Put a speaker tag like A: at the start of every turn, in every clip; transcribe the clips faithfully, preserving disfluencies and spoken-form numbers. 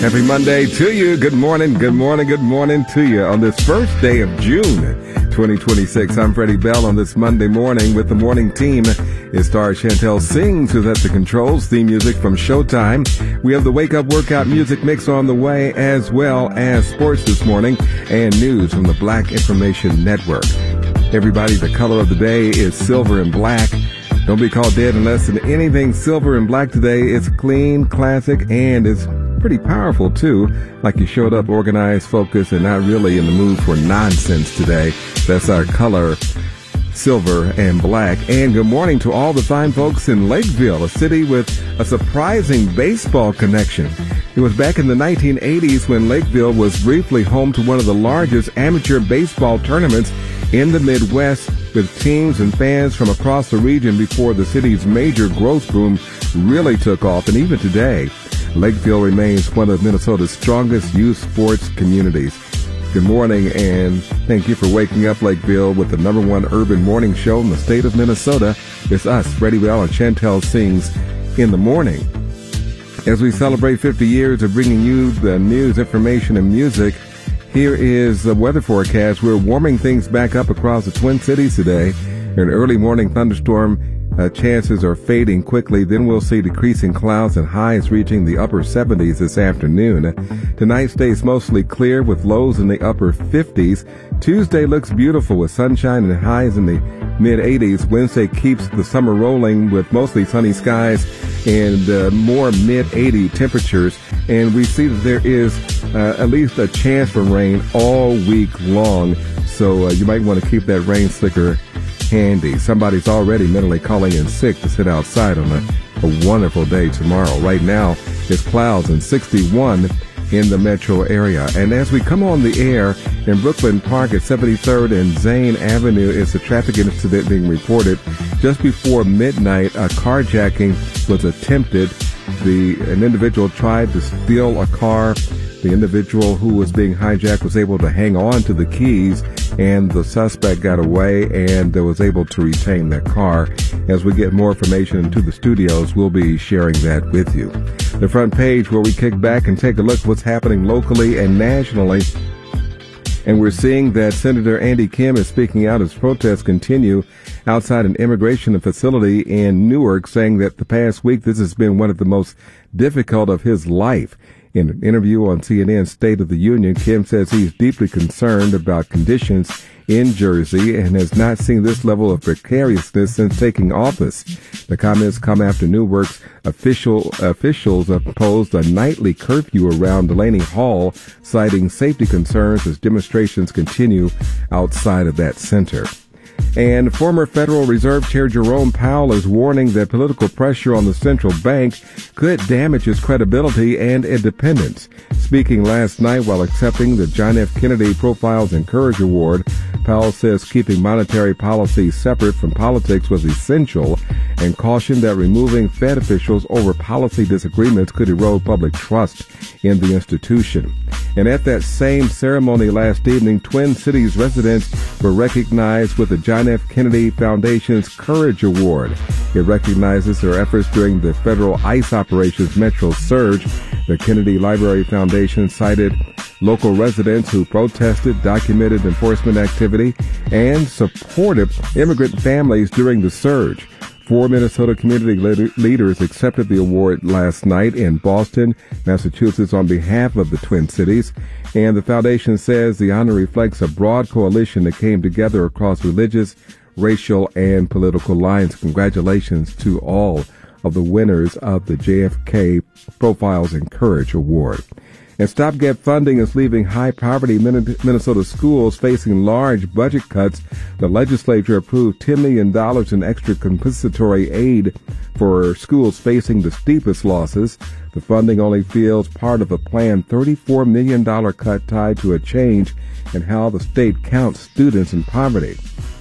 A: Happy Monday to you. Good morning, good morning, good morning to you on this first day of June twenty twenty-six. I'm Freddie Bell on this Monday morning with the morning team. It's Star Chantel Sings, who's at the controls, theme music from Showtime. We have the Wake Up Workout music mix on the way, as well as sports this morning and news from the Black Information Network. Everybody, the color of the day is silver and black. Don't be called dead unless in anything silver and black today. It's clean, classic, and it's pretty powerful, too. Like you showed up organized, focused, and not really in the mood for nonsense today. That's our color, silver and black. And good morning to all the fine folks in Lakeville, a city with a surprising baseball connection. It was back in the nineteen eighties when Lakeville was briefly home to one of the largest amateur baseball tournaments in the Midwest, with teams and fans from across the region before the city's major growth boom really took off. And even today, Lakeville remains one of Minnesota's strongest youth sports communities. Good morning, and thank you for waking up, Lakeville, with the number one urban morning show in the state of Minnesota. It's us, Freddie Bell and Chantel Sings in the morning. As we celebrate fifty years of bringing you the news, information, and music, here is the weather forecast. We're warming things back up across the Twin Cities today. An early morning thunderstorm uh, chances are fading quickly. Then we'll see decreasing clouds and highs reaching the upper seventies this afternoon. Tonight stays mostly clear with lows in the upper fifties. Tuesday looks beautiful with sunshine and highs in the mid eighties. Wednesday keeps the summer rolling with mostly sunny skies and uh, more mid eighty temperatures. And we see that there is uh, at least a chance for rain all week long. So uh, you might want to keep that rain slicker handy. Somebody's already mentally calling in sick to sit outside on a, a wonderful day tomorrow. Right now, it's clouds and sixty-one in the metro area. And as we come on the air in Brooklyn Park at seventy-third and Zane Avenue, it's a traffic incident being reported. Just before midnight, a carjacking was attempted. The an individual tried to steal a car. The individual who was being hijacked was able to hang on to the keys, and the suspect got away and was able to retain their car. As we get more information into the studios, we'll be sharing that with you. The front page, where we kick back and take a look at what's happening locally and nationally. And we're seeing that Senator Andy Kim is speaking out as protests continue outside an immigration facility in Newark, saying that the past week this has been one of the most difficult of his life. In an interview on C N N's State of the Union, Kim says he's deeply concerned about conditions in Jersey and has not seen this level of precariousness since taking office. The comments come after Newark's official officials imposed a nightly curfew around Delaney Hall, citing safety concerns as demonstrations continue outside of that center. And former Federal Reserve Chair Jerome Powell is warning that political pressure on the central bank could damage its credibility and independence. Speaking last night while accepting the John F. Kennedy Profiles in Courage Award, Powell says keeping monetary policy separate from politics was essential and cautioned that removing Fed officials over policy disagreements could erode public trust in the institution. And at that same ceremony last evening, Twin Cities residents were recognized with the John F. Kennedy Foundation's Courage Award. It recognizes their efforts during the federal ICE operations Metro Surge. The Kennedy Library Foundation cited local residents who protested, documented enforcement activity, and supported immigrant families during the surge. Four Minnesota community leaders accepted the award last night in Boston, Massachusetts, on behalf of the Twin Cities. And the foundation says the honor reflects a broad coalition that came together across religious, racial, and political lines. Congratulations to all of the winners of the J F K Profiles in Courage Award. And stopgap funding is leaving high-poverty Minnesota schools facing large budget cuts. The legislature approved ten million dollars in extra compensatory aid for schools facing the steepest losses. The funding only feels part of a planned thirty-four million dollars cut tied to a change in how the state counts students in poverty.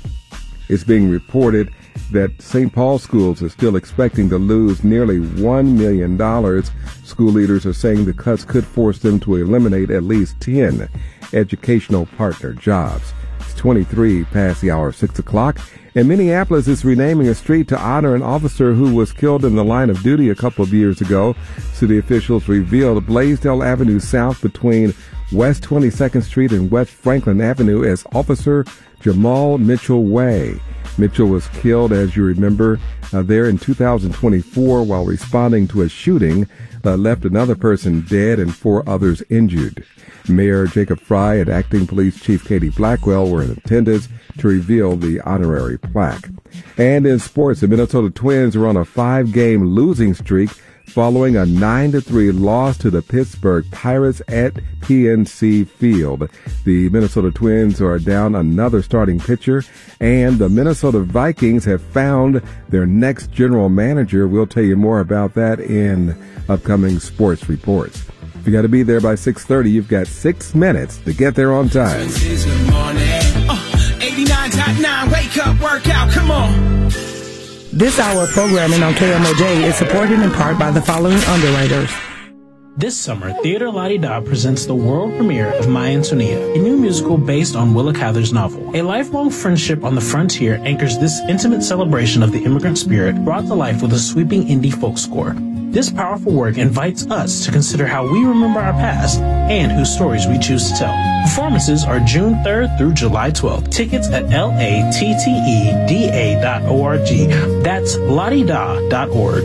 A: It's being reported that Saint Paul schools are still expecting to lose nearly one million dollars. School leaders are saying the cuts could force them to eliminate at least ten educational partner jobs. It's twenty-three past the hour of six o'clock. And Minneapolis is renaming a street to honor an officer who was killed in the line of duty a couple of years ago. City officials revealed Blaisdell Avenue South between West twenty-second Street and West Franklin Avenue as Officer Jamal Mitchell Way. Mitchell was killed, as you remember, uh, there in two thousand twenty-four while responding to a shooting that left another person dead and four others injured. Mayor Jacob Fry and Acting Police Chief Katie Blackwell were in attendance to reveal the honorary plaque. And in sports, the Minnesota Twins are on a five-game losing streak following a nine to three loss to the Pittsburgh Pirates at P N C Field. The Minnesota Twins are down another starting pitcher, and the Minnesota Vikings have found their next general manager. We'll tell you more about that in upcoming sports reports. If you got to be there by six thirty, you've got six minutes to get there on time.
B: Good morning. Uh, eighty-nine point nine, wake up, workout, come on.
C: This hour of programming on K M O J is supported in part by the following underwriters.
D: This summer, Theater La-Di-Da presents the world premiere of My Antonia, a new musical based on Willa Cather's novel. A lifelong friendship on the frontier anchors this intimate celebration of the immigrant spirit, brought to life with a sweeping indie folk score. This powerful work invites us to consider how we remember our past and whose stories we choose to tell. Performances are June third through July twelfth. Tickets at L A T T E D A dot org. That's la di da dot org.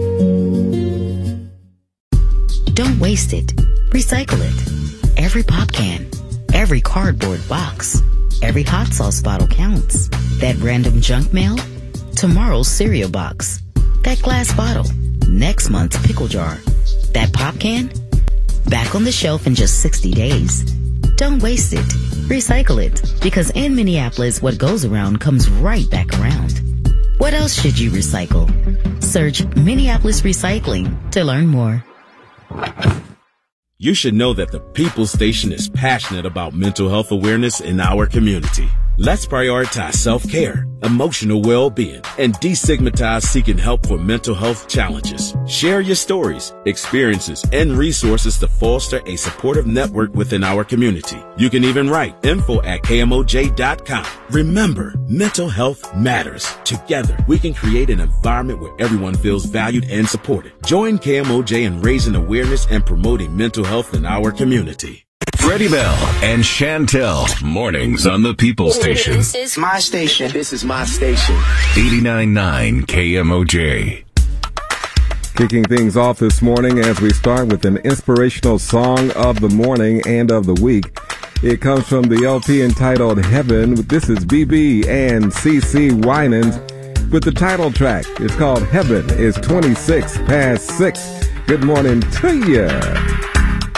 E: Don't waste it. Recycle it. Every pop can, every cardboard box, every hot sauce bottle counts. That random junk mail, tomorrow's cereal box. That glass bottle, next month's pickle jar. That pop can, back on the shelf in just sixty days. Don't waste it. Recycle it. Because in Minneapolis, what goes around comes right back around. What else should you recycle? Search Minneapolis Recycling to learn more.
F: You should know that the People Station is passionate about mental health awareness in our community. Let's prioritize self-care, emotional well-being, and destigmatize seeking help for mental health challenges. Share your stories, experiences, and resources to foster a supportive network within our community. You can even write info at K M O J dot com. Remember, mental health matters. Together, we can create an environment where everyone feels valued and supported. Join K M O J in raising awareness and promoting mental health in our community.
G: Freddie Bell and Chantel, mornings on the People Station.
B: This is my station. This is my station.
G: eighty-nine point nine K M O J.
A: Kicking things off this morning as we start with an inspirational song of the morning and of the week. It comes from the L P entitled Heaven. This is B B and C C Winans with the title track. It's called Heaven. It's twenty-six past six. Good morning to you.